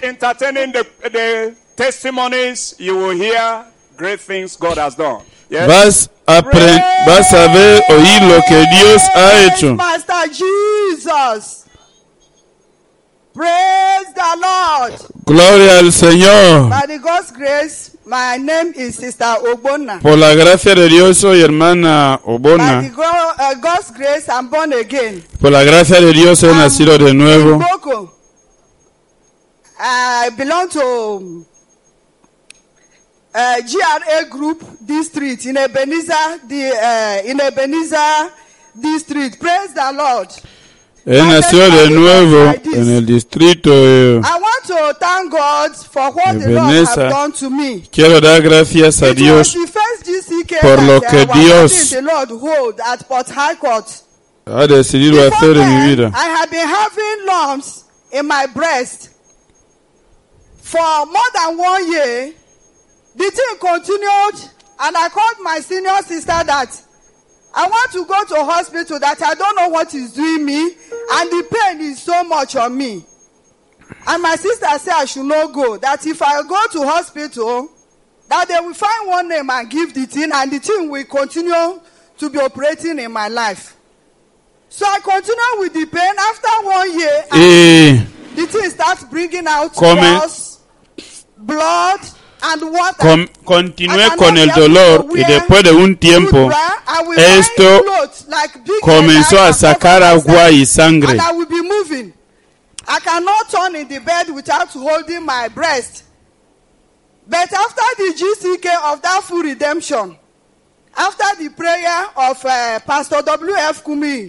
entertaining the testimonies, you will hear great things God has done. Yes? Vas a ver, oír lo que Dios ha hecho. Master Jesus. Praise the Lord. Gloria al Señor. By the God's grace, my name is Sister Ogbonna. Por la gracia de Dios soy hermana By Obona. the God's grace, I'm born again. Por la gracia de Dios he nacido de nuevo. Boko. I belong to GRA Group District in Ebenezer, in Ebenezer District. Praise the Lord. He nacido de nuevo en el distrito I want to thank God for what the Lord has Ebenezer. done to me. Quiero dar gracias a It was Dios the first GCK por lo that, que was Dios the Lord hold at Port Harcourt. ha decidido Before hacer en mi then, vida. I had been having lumps in my breast for more than 1 year. The thing continued, and I called my senior sister that I want to go to hospital, that I don't know what is doing me, and the pain is so much on me. And my sister said I should not go, that if I go to hospital, that they will find one name and give the thing, and the thing will continue to be operating in my life. So I continue with the pain. After 1 year, Y the thing starts bringing out Come. pus, blood, and water. Continué con el dolor y después de un tiempo esto comenzó a sacar agua y sangre. And I will be moving. I cannot turn in the bed without holding my breast. But after the GCK of that full redemption, after the prayer of Pastor W.F. Kumi,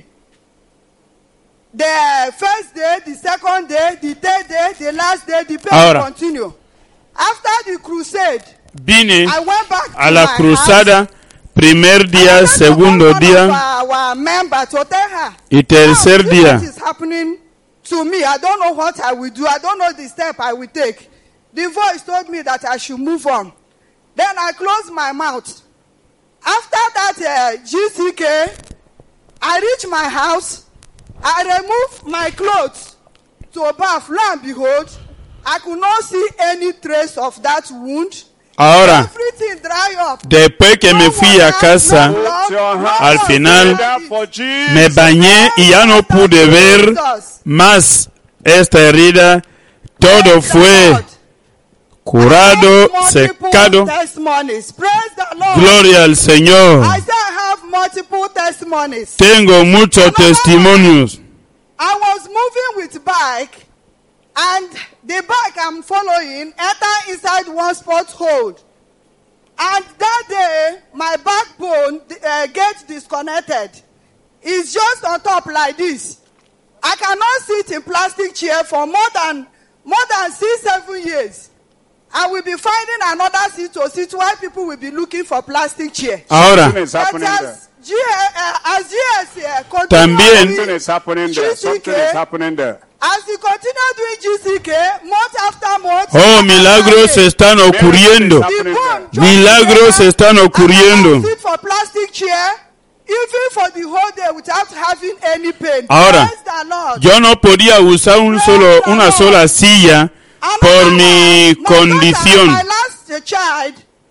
the first day, the second day, the third day, the last day, the pain continue. After the crusade, Vine I went back to a la my cruzada, house. primer día, segundo día Our member to tell her, y tercer "Now, día. what is happening to me? I don't know what I will do. I don't know the step I will take." The voice told me that I should move on. Then I closed my mouth. After that GCK, I reached my house. I removed my clothes to bath. Lo and behold, I could not see any trace of that wound. Ahora, Everything dry up. después que me fui a casa, al final me bañé y ya no pude ver más esta herida. Todo fue curado, secado. Testimonies. Praise the Lord. Gloria al Señor. I still have multiple testimonies. Tengo muchos testimonios. I was moving with bike, and the bike I'm following enter inside one spot hole. And that day, my backbone gets disconnected. It's just on top like this. I cannot sit in plastic chair for more than 6-7 years. I will be finding another seat to sit while people will be looking for plastic chair. Ahora, Something is happening there. As GS También- Something is happening there. Something is happening there. as you continue doing GCK, month after month. oh, milagros están ocurriendo. Milagros están ocurriendo. Sit for plastic chair, even for the whole day without having any pain. Ahora, Praise the Lord. Yo no podía usar una sola silla por mi condición. My last child,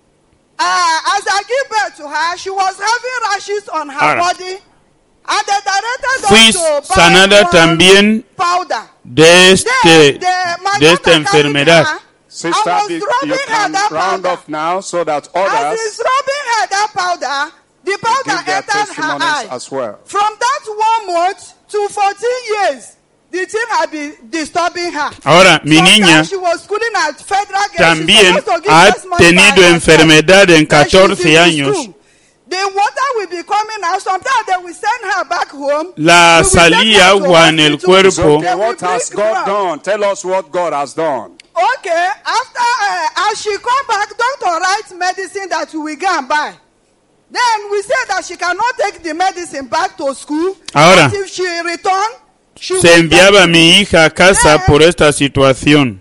as I gave birth to her, she was having rashes on her Ahora, body. And the director fui to buy sanada one también powder. de My esta daughter enfermedad. carried her. Sister, I was you rubbing her can that round powder. off now so that As others he's rubbing her that powder, the powder give their entered her testimonies eye. as well. From that 1 month to 14 years, the thing had been disturbing her. Ahora, mi niña Sometimes she was schooling at Federal Girls. también She's supposed to give ha testimony tenido by herself enfermedad en that she's in 14 the años. school. The water will be coming out. Sometimes they will send her back home. La We will take salía her to agua en el hospital. It's cuerpo. okay. What has God done? Tell us what God has done. Okay, after as she come back, doctor writes medicine that we will go and buy. Then we say that she cannot take the medicine back to school. Ahora, But if she return, she will Se enviaba a take mi hija a casa por esta situación.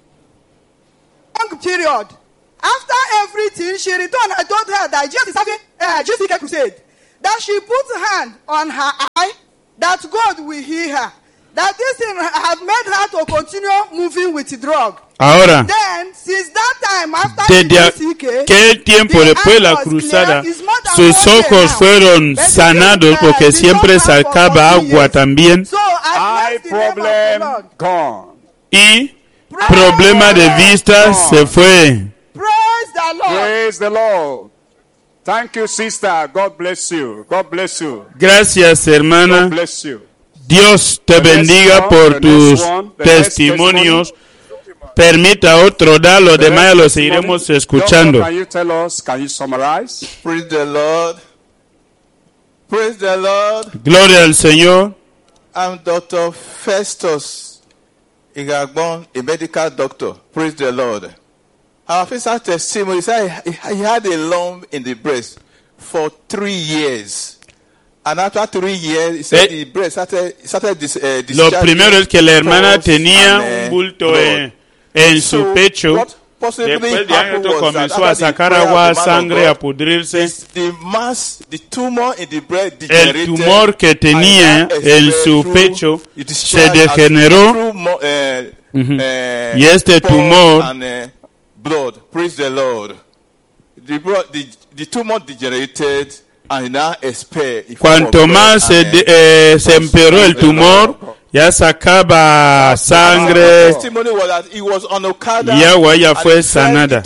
long period. After everything, she returned. I told her that Jesus is having GCK crusade. That she put hand on her eye, that God will heal her. That this thing have made her to continue moving with the drug. Ahora, Then, since that time, after desde aquel tiempo después de la cruzada, sus ojos fueron sanados porque siempre sacaba agua también. So, I Eye bless the name of the problem Lord. gone. Y problema de vista se fue. Praise the Lord. Praise the Lord. Thank you, sister. God bless you. God bless you. Gracias, hermana. God bless you. Dios te bendiga por tus testimonios. Permita otro dar, los demás ya los seguiremos escuchando. Doctor, can you tell us, can you summarize? Praise the Lord. Praise the Lord. Gloria al Señor. I'm Dr. Festus Igagbon, a medical doctor. Praise the Lord. Our first testimony said he had a lump in the breast for 3 years. And after 3 years, he said the breast started Lo primero es que la hermana tenía un bulto en su pecho. Después de años comenzó a sacar agua, sangre, a pudrirse. El tumor que tenía en su pecho se degeneró. Y este tumor, praise the Lord. The tumor degenerated and now expired. Cuanto más se empeoró el tumor, ya sacaba sangre y agua ya fue sanada.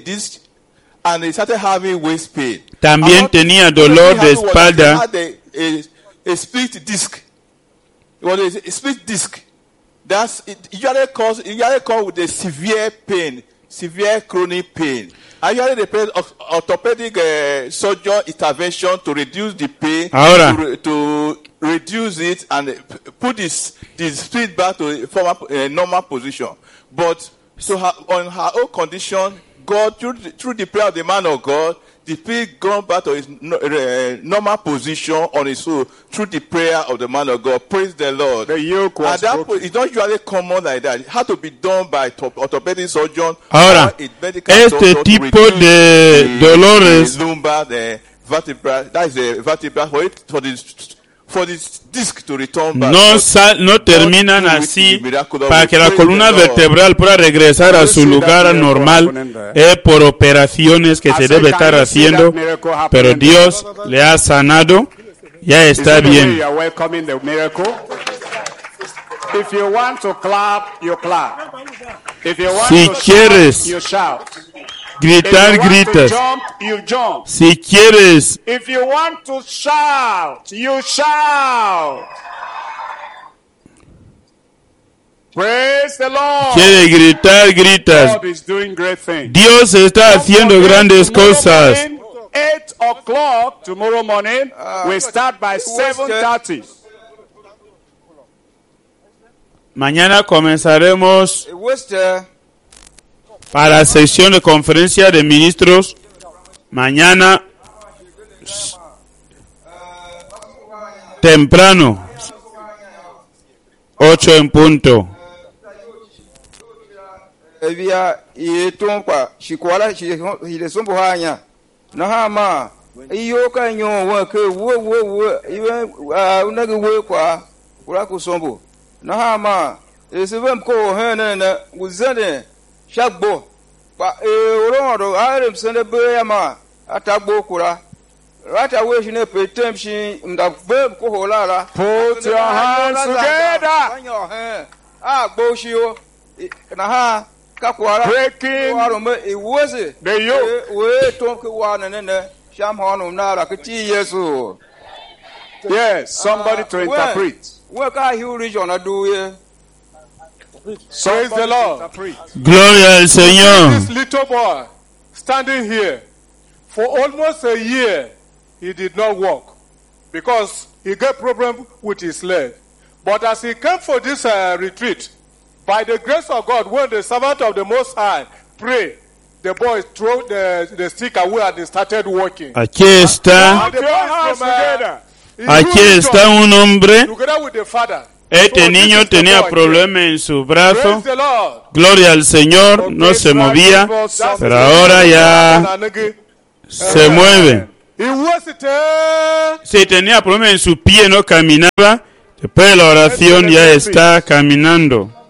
También tenía dolor de espalda. A split disc. It was a split disc. That's it usually cause with a severe pain, severe chronic pain. I usually depend on orthopedic surgeon intervention to reduce the pain, Ahora, to reduce it and put this split back to a former normal position. But so on her own condition, God through the prayer of the man of God, the pig gone back to his normal position on his own through the prayer of the man of God. Praise the Lord. The yoke was broken. It's not usually common like that. It had to be done by orthopedic surgeon. Ahora, este tipo de dolores, lumbar, the vertebra, that is the vertebra for this disc to return back. no terminan así para que la columna vertebral pueda regresar a su lugar normal. Por operaciones que se debe estar haciendo, pero Dios le ha sanado, ya está bien. If you want to clap, you clap. If you want Si to quieres shout, you shout. gritar, If you want gritas. to jump, you jump. Si quieres If you want to shout, you shout. Praise the Lord. gritar, gritas. God is doing great things. Dios está haciendo grandes cosas. 8 o'clock tomorrow morning, we start by 7:30. Mañana comenzaremos para la sesión de conferencia de ministros. Mañana temprano, 8 en punto. Evia yetompa shikwala hile sombo hanya na hama iyo ka nyo wa ke wo iwe unagi we kwa ura ku sombo na hama esebem ko hene na uzade shagbo pa orodo arem sende be yama atagbo kura rata we shine petem shi ndavem ko holala. Put your hands together. Agbo shio na ha breaking the yoke. Yes, somebody to interpret. Praise the Lord. Gloria al Señor. This little boy standing here for almost a year, he did not walk because he got problem with his leg. But as he came for this retreat, by the grace of God, when the servant of the Most High prayed, the boy threw the stick away and he started walking. Aquí está un hombre. Together with the father. Este niño tenía problema en su brazo. Gloria al Señor, no se movía, pero ahora ya se mueve. Si tenía problema en su pie, no caminaba. Después de la oración ya está caminando.